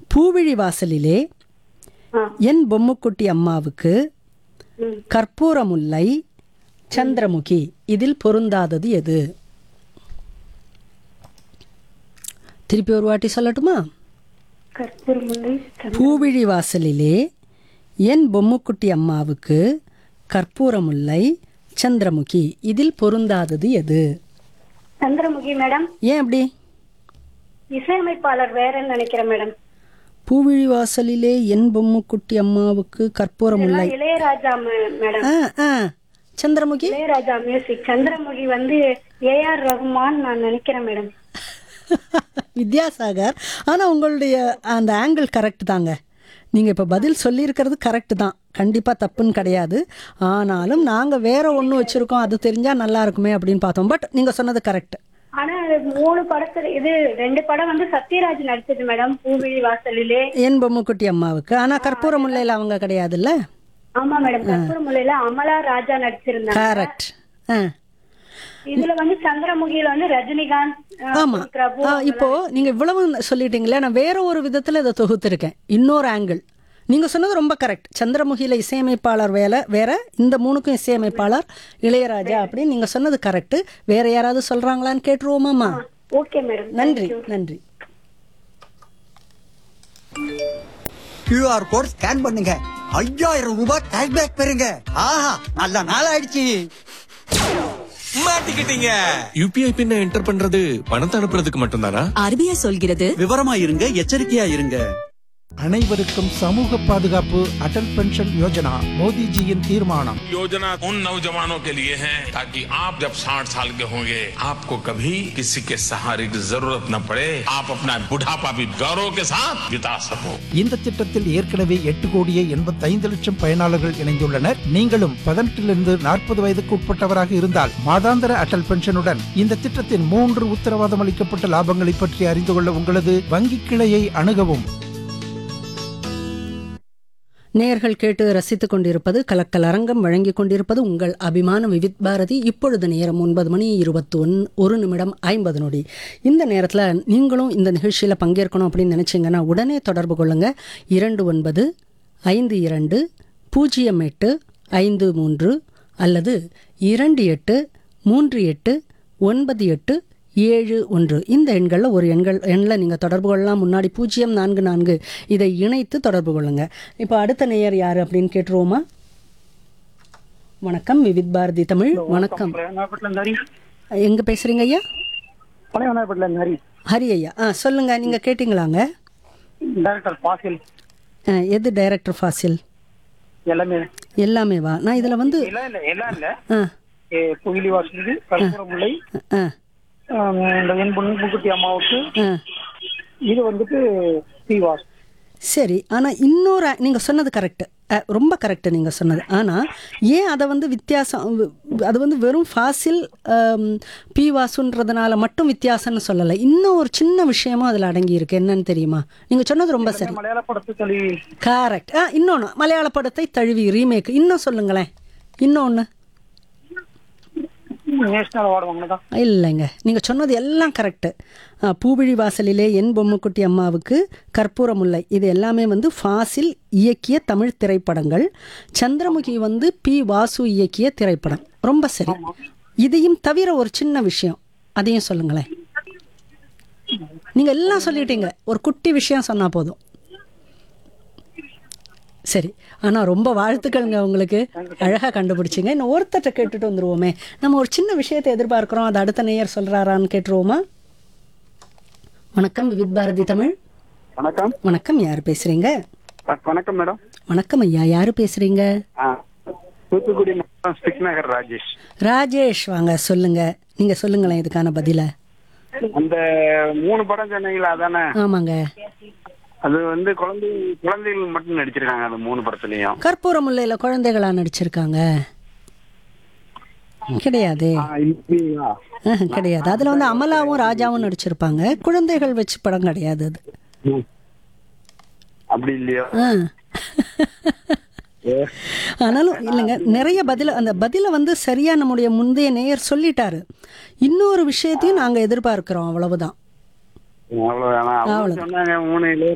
பூவிழி வாசலிலே என் பொம்முக்குட்டி அம்மாவுக்கு கற்பூர முல்லை சந்திரமுகி இதில் பொருந்தாதது எது? திருப்பி ஒரு வாட்டி சொல்லட்டுமா? பூவிழி வாசலிலே என் பொம்முக்குட்டி அம்மாவுக்கு கற்பூர முல்லை சந்திரமுகி இதில் பொருந்தாதது எது? சந்திரமுகி மேடம். ஏன் அப்படி? இசையமைப்பாளர் வேறன்னு நினைக்கிறேன் மேடம். பூவிழி வாசலிலே என் பொம்முக்குட்டி அம்மாவுக்கு கற்பூர முல்லை. Ilaiyaraaja madam. Chandramukhi Ilaiyaraaja music. Chandramukhi AR Rahman நான் நினைக்கிறேன் மேடம். வித்யாசாகர். ஆனால் உங்களுடைய அந்த ஆங்கிள் கரெக்ட் தாங்க. நீங்கள் இப்போ பதில் சொல்லியிருக்கிறது கரெக்டு தான், கண்டிப்பாக தப்புன்னு கிடையாது. ஆனாலும் நாங்கள் வேற ஒன்று வச்சுருக்கோம், அது தெரிஞ்சால் நல்லா இருக்குமே அப்படின்னு பார்த்தோம். பட் நீங்கள் சொன்னது கரெக்ட். ஆனா 3 படத்துல 2 படம் சத்யராஜ் நடிச்சது மேடம். பூவிழி வாசலிலே என் பொம்முக்குட்டி அம்மாவுக்கு. ஆனால் கற்பூர முல்லையில் அவங்க கிடையாதுல்ல? ஆமா மேடம். கற்பூர முல்லையில அமலா ராஜா நடிச்சிருந்தாங்க. கரெக்ட். இதுல சந்திரமுகியில ரஜினிகாந்த். ஆமா. இப்போ நீங்க இவ்வளவு சொல்லிட்டீங்களே, நான் வேற ஒரு விதத்துல இதை தொகுத்திருக்கேன், இன்னொரு ஆங்கிள். நீங்க சொன்னது ரொம்ப கரெக்ட். சந்திரமுகியில இசையமைப்பாளர் வேற, இந்த 3க்கும் இசையமைப்பாளர் இளையராஜா அப்படின்னு நீங்க சொன்னது கரெக்ட். வேற யாராவது சொல்றாங்களான்னு கேட்டுருவோமாமா? Okay madam. நன்றி நன்றி. QR கோட் ஸ்கேன் பண்ணுங்க, 5000 ரூபாய் கேஷ்பேக் பெறுங்க. ஆஹா, நல்ல நாள் ஆயிடுச்சு. மாட்டிக்கிட்டீங்க. யூபிஐ பின்ன என்டர் பண்றது பணத்தை அனுப்புறதுக்கு மட்டும்தானா? RBI சொல்கிறது. விவரமா இருங்க, எச்சரிக்கையா இருங்க. அனைவருக்கும் சமூக பாதுகாப்பு அடல் பென்ஷன் யோஜனா மோடிஜியின் தீர்மானம். योजना उन नौजवानों के लिए है ताकि आप जब 60 साल के होंगे आपको कभी किसी के सहारे की जरूरत न पड़े, आप अपना बुढ़ापा भी गौरव के साथ बिता सको. இந்த திட்டத்தில் ஏற்கனவே 8,85,00,000 பயனாளர்கள் இணைந்துள்ளனர். நீங்களும் 18 40 வயதுக்கு உட்பட்டவராக இருந்தால் மாதாந்திர அடல் பென்ஷனுடன் இந்த திட்டத்தின் 3 உத்தரவாதம் அளிக்கப்பட்ட லாபங்களை பற்றி அறிந்து கொள்ள உங்களது வங்கி கிளையை அணுகவும். நேயர்கள் கேட்டு ரசித்துக் கொண்டிருப்பது கலக்கல் அரங்கம், வழங்கிக் கொண்டிருப்பது உங்கள் அபிமான விவித் பாரதி. இப்பொழுது நேரம் 9:21 இந்த நேரத்தில் நீங்களும் இந்த நிகழ்ச்சியில் பங்கேற்கணும் அப்படின்னு நினச்சிங்கன்னா உடனே தொடர்பு கொள்ளுங்கள். 29520803 அல்லது 28389871 இந்த எண்களில் ஒரு எண்ணில் நீங்கள் தொடர்பு கொள்ளலாம். முன்னாடி 044 இதை இணைத்து தொடர்பு கொள்ளுங்க. இப்போ அடுத்த நேயர் யார் அப்படின்னு கேட்டுருவோமா? வணக்கம், விவித் பாரதி தமிழ். வணக்கம். எங்க பேசுறீங்க ஐயா? ஹரி ஐயா. சொல்லுங்க, நீங்க கேட்டீங்களாங்க? எது டைரக்டர் ஃபாசில்? எல்லாமே வா. நான் இதுல என் பொன்முக்குட்டி அம்மாவுக்கு இது ஸ்ரீவாஸ். சரி, ஆனால் இன்னொரு நீங்கள் சொன்னது கரெக்டு, ரொம்ப கரெக்டு நீங்கள் சொன்னது. ஆனால் ஏன் அதை வித்தியாசம், அது வெறும் ஃபாசில் பி வாசுன்றதுனால மட்டும் வித்தியாசம்னு சொல்லலை. இன்னும் ஒரு சின்ன விஷயமும் அதில் அடங்கி இருக்கு. என்னன்னு தெரியுமா? நீங்கள் சொன்னது ரொம்ப சரி, மலையாள படத்தை தழுவி. கரெக்ட். இன்னொன்று மலையாள படத்தை தழுவி ரீமேக். இன்னும் சொல்லுங்களேன், இன்னொன்று. இல்லைங்க, நீங்கள் சொன்னது எல்லாம் கரெக்டு. பூவிழி வாசலிலே என் பொம்முக்குட்டி அம்மாவுக்கு கற்பூர முல்லை இது எல்லாமே ஃபாசில் இயக்கிய தமிழ் திரைப்படங்கள். சந்திரமுகி பி வாசு இயக்கிய திரைப்படம். ரொம்ப சரி. இதையும் தவிர ஒரு சின்ன விஷயம், அதையும் சொல்லுங்களேன். நீங்கள் எல்லாம் சொல்லிட்டீங்க, ஒரு குட்டி விஷயம் சொன்னால் போதும். சரி, ஆனால் ரொம்ப வாழ்த்துக்கள்ங்க உங்களுக்கு, அழகாக கண்டுபிடிச்சிங்க. இன்னும் ஒருத்தட்ட கேட்டுட்டு வந்துருவோமே. நம்ம ஒரு சின்ன விஷயத்தை எதிர்பார்க்குறோம், அது அடுத்த நேயர் சொல்கிறாரான்னு கேட்டுருவோமா? வணக்கம், விவித் பாரதி தமிழ். வணக்கம். வணக்கம், யார் பேசுறீங்க? வணக்கம் மேடம். வணக்கம் ஐயா, யார் பேசுறீங்க? தூத்துக்குடி நகர் ராஜேஷ். ராஜேஷ், வாங்க சொல்லுங்க. நீங்க சொல்லுங்களேன் இதுக்கான பதில. அந்த 3 படம் சொன்னீங்களா, அதானே? ஆமாங்க. அது குழந்தைகள் மட்டும் நடிச்சிருக்காங்க அந்த 3 படத்துலயும். கற்பூர முல்லையில குழந்தைகளா நடிச்சிருக்காங்க? கிடையாது, கிடையாது. அதுல அமலாவும் ராஜாவும் நடிச்சிருப்பாங்க. குழந்தைகள் வச்சு படம் கிடையாது அது. அப்படி இல்லையா? ஆனாலும் இல்லைங்க, நிறைய பதில, அந்த பதில சரியா நம்முடைய முந்தைய நேயர் சொல்லிட்டாரு. இன்னொரு விஷயத்தையும் நாங்க எதிர்பார்க்கிறோம், அவ்வளவுதான். அவ்வளவுதான்.